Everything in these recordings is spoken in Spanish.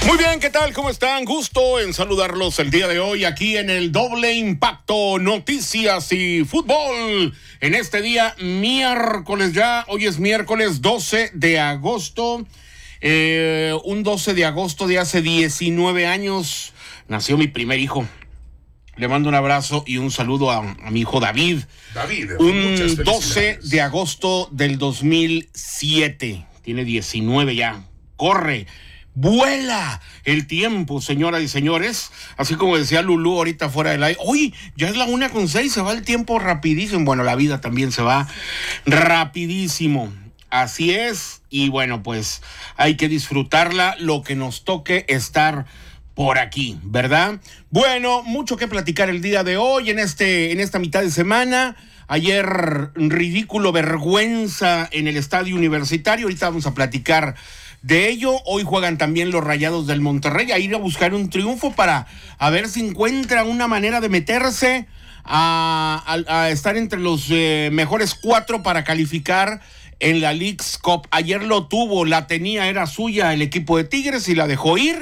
Muy bien, ¿qué tal? ¿Cómo están? Gusto en saludarlos el día de hoy aquí en el Doble Impacto, Noticias y Fútbol. En este día, miércoles ya, hoy es miércoles 12 de agosto. Un 12 de agosto de hace 19 años nació mi primer hijo. Le mando un abrazo y un saludo a mi hijo David. Un 12 de agosto del 2007. Tiene 19 ya. Corre. Vuela el tiempo, señoras y señores. Así como decía Lulú ahorita fuera del aire. Uy, ya es la 1:06, se va el tiempo rapidísimo. Bueno, la vida también se va rapidísimo. Así es. Y bueno, pues hay que disfrutarla, lo que nos toque estar por aquí, ¿verdad? Bueno, mucho que platicar el día de hoy, en esta mitad de semana. Ayer, ridículo, vergüenza en el estadio universitario. Ahorita vamos a platicar de ello. Hoy juegan también los Rayados del Monterrey a ir a buscar un triunfo para a ver si encuentra una manera de meterse a estar entre los mejores 4 para calificar en la Leagues Cup. Ayer lo tuvo, la tenía, era suya el equipo de Tigres y la dejó ir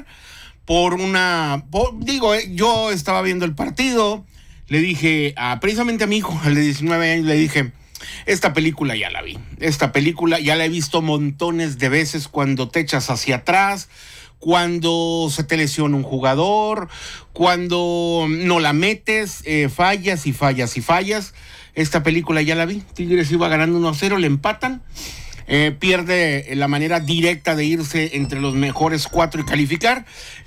yo estaba viendo el partido, le dije precisamente a mi hijo, al de 19 años, le dije: esta película ya la vi, esta película ya la he visto montones de veces, cuando te echas hacia atrás, cuando se te lesiona un jugador, cuando no la metes, fallas y fallas y fallas. Esta película ya la vi. Tigres iba ganando 1-0, le empatan, pierde la manera directa de irse entre los mejores 4 y calificar.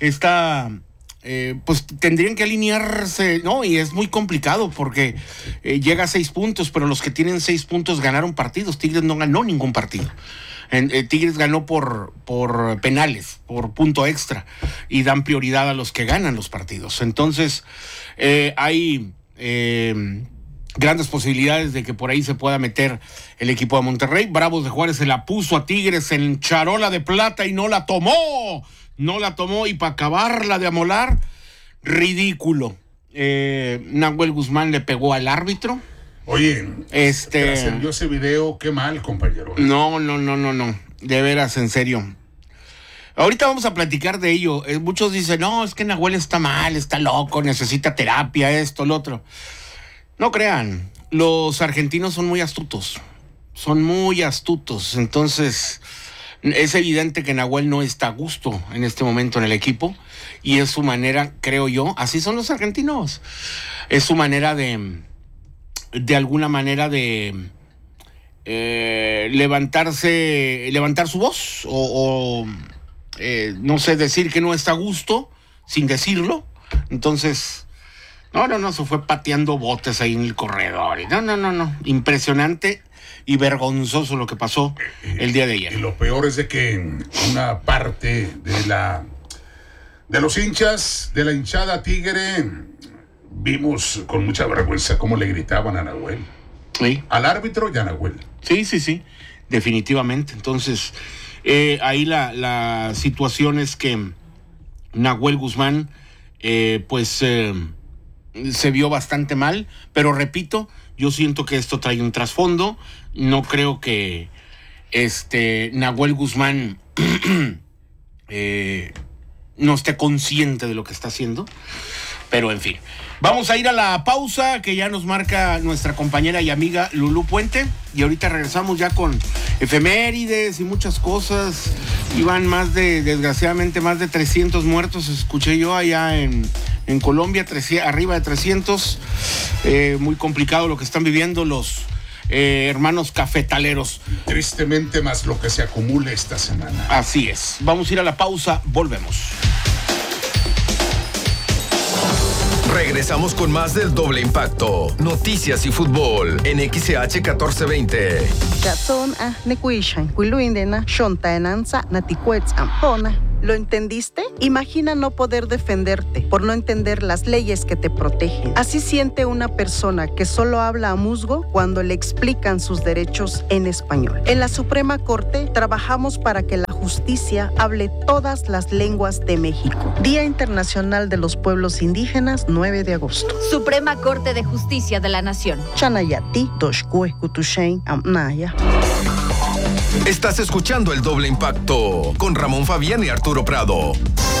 Pues tendrían que alinearse, ¿no? Y es muy complicado porque llega a 6 puntos, pero los que tienen 6 puntos ganaron partidos. Tigres no ganó ningún partido. Tigres ganó por penales, por punto extra, y dan prioridad a los que ganan los partidos. Entonces, hay grandes posibilidades de que por ahí se pueda meter el equipo de Monterrey. Bravos de Juárez se la puso a Tigres en charola de plata y no la tomó, y para acabarla de amolar, ridículo. Nahuel Guzmán le pegó al árbitro. Oye, trascendió ese video, qué mal, compañero. No, de veras, en serio. Ahorita vamos a platicar de ello. Muchos dicen: no, es que Nahuel está mal, está loco, necesita terapia, esto, lo otro. No crean, los argentinos son muy astutos. Entonces, es evidente que Nahuel no está a gusto en este momento en el equipo, y es su manera, creo yo, así son los argentinos, es su manera de alguna manera de levantar su voz o no sé, decir que no está a gusto sin decirlo. Entonces, no, se fue pateando botes ahí en el corredor. No, impresionante y vergonzoso lo que pasó el día de ayer. Y lo peor es de que una parte de los hinchas, de la hinchada tigre, vimos con mucha vergüenza cómo le gritaban a Nahuel. Sí. Al árbitro y a Nahuel. Sí, definitivamente. Entonces, ahí la situación es que Nahuel Guzmán, se vio bastante mal, pero repito, yo siento que esto trae un trasfondo. No creo que Nahuel Guzmán no esté consciente de lo que está haciendo, pero en fin. Vamos a ir a la pausa que ya nos marca nuestra compañera y amiga Lulú Puente, y ahorita regresamos ya con efemérides y muchas cosas. Iban desgraciadamente más de 300 muertos, escuché yo allá en Colombia, arriba de 300. Muy complicado lo que están viviendo los hermanos cafetaleros. Tristemente, más lo que se acumula esta semana. Así es. Vamos a ir a la pausa, volvemos. Regresamos con más del Doble Impacto, Noticias y Fútbol en XH 1420. ¿Lo entendiste? Imagina no poder defenderte por no entender las leyes que te protegen. Así siente una persona que solo habla a musgo cuando le explican sus derechos en español. En la Suprema Corte trabajamos para que la justicia hable todas las lenguas de México. Día Internacional de los Pueblos Indígenas, 9 de agosto. Suprema Corte de Justicia de la Nación. Chanayati, Toshkue, Kutushain, Amnaya. Estás escuchando el Doble Impacto con Ramón Fabián y Arturo Prado.